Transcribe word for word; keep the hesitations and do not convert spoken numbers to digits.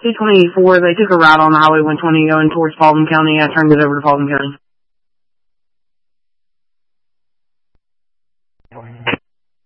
two twenty-four, they took a ride on Highway one twenty going towards Paulding County. I turned it over to Paulding County.